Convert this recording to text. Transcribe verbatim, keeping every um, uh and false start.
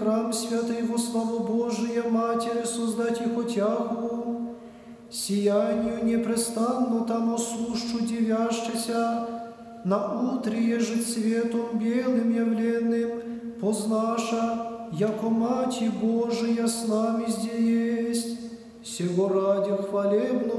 храм святый во славу Божия Матери создать и хотяху, сиянию непрестанно тому сущу девящися, на утрие же цветом белым явленным, познаша, яко Мати Божия с нами здесь есть, сего ради хвалебно